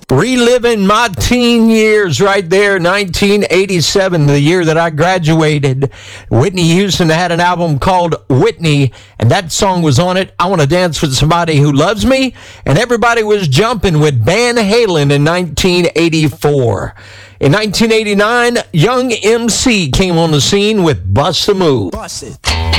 Reliving my teen years right there, 1987, the year that I graduated. Whitney Houston had an album called Whitney, and that song was on it, I Want to Dance with Somebody Who Loves Me, and everybody was jumping with Van Halen in 1984. In 1989, Young MC came on the scene with Bust a Move. Bust it.